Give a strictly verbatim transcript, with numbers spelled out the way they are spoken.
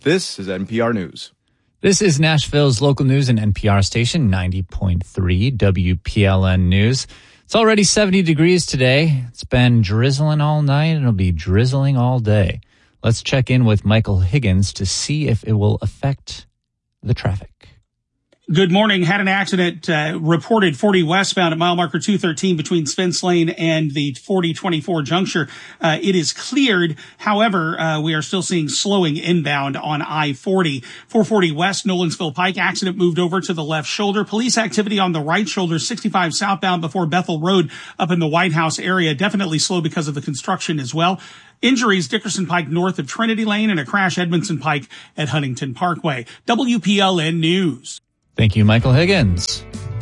This is N P R News. This is Nashville's local news and N P R station, ninety point three W P L N News. It's already seventy degrees today. It's been drizzling all night, and it'll be drizzling all day. Let's check in with Michael Higgins to see if it will affect the traffic. Good morning. Had an accident uh, reported forty westbound at mile marker two thirteen between Spence Lane and the forty twenty-four juncture. Uh, it is cleared. However, uh, we are still seeing slowing inbound on I forty. four forty west, Nolensville Pike. Accident moved over to the left shoulder. Police activity on the right shoulder, sixty-five southbound before Bethel Road up in the White House area. Definitely slow because of the construction as well. Injuries, Dickerson Pike north of Trinity Lane, and a crash Edmondson Pike at Huntington Parkway. W P L N News. Thank you, Michael Higgins.